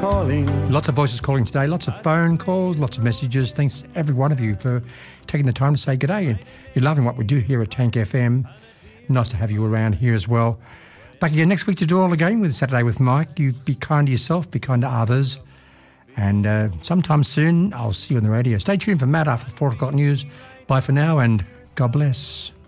calling. Lots of voices calling today, lots of phone calls, lots of messages. Thanks every one of you for taking the time to say good day. And you're loving what we do here at Tank FM. Nice to have you around here as well. Back again next week to do all again with Saturday with Mike. You be kind to yourself, be kind to others. And sometime soon, I'll see you on the radio. Stay tuned for Matt after the 4 o'clock news. Bye for now and God bless.